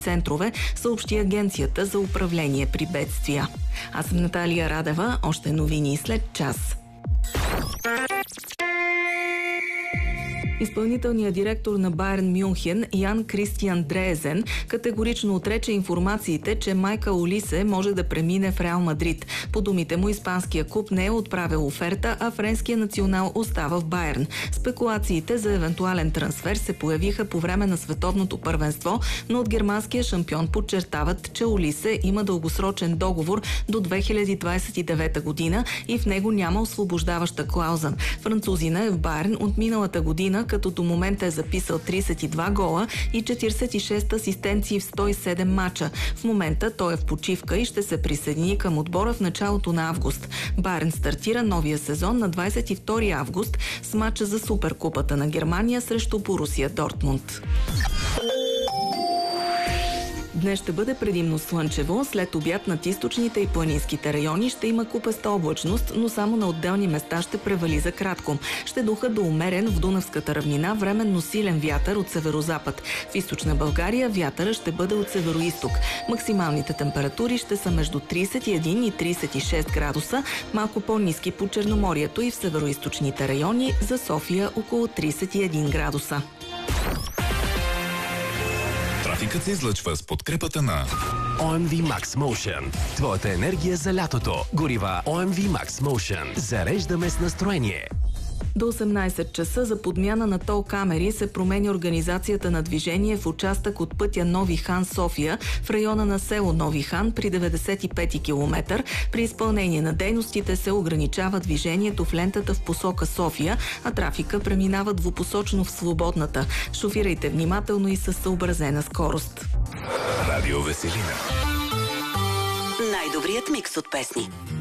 центрове, съобщи Агенцията за управление при бедствия. Аз съм Наталия Радева. Още новини след час. Изпълнителният директор на Байерн Мюнхен Ян Кристиан Дреезен категорично отрече информациите, че Майкъл Олисе може да премине в Реал Мадрид. По думите му, испанския клуб не е отправил оферта, а френския национал остава в Байерн. Спекулациите за евентуален трансфер се появиха по време на световното първенство, но от германския шампион подчертават, че Олисе има дългосрочен договор до 2029 година и в него няма освобождаваща клауза. Французина е в Байерн от миналата година, като до момента е записал 32 гола и 46 асистенции в 107 мача. В момента той е в почивка и ще се присъедини към отбора в началото на август. Байерн стартира новия сезон на 22 август с мача за Суперкупата на Германия срещу Борусия Дортмунд. Днес ще бъде предимно слънчево, след обяд над източните и планинските райони ще има купеста облачност, но само на отделни места ще превали за кратко. Ще духа до умерен в Дунавската равнина временно силен вятър от северозапад. В източна България вятъра ще бъде от североизток. Максималните температури ще са между 31 и 36 градуса, малко по-ниски по Черноморието и в североизточните райони, за София около 31 градуса. Трафикът се излъчва с подкрепата на OMV Max Motion. Твоята енергия за лятото. Горива OMV Max Motion. Зареждаме с настроение. До 18 часа за подмяна на тол камери се променя организацията на движение в участък от пътя Нови хан София в района на село Нови хан при 95 км. При изпълнение на дейностите се ограничава движението в лентата в посока София, а трафика преминава двупосочно в свободната. Шофирайте внимателно и със съобразена скорост. Радио Веселина. Най-добрият микс от песни.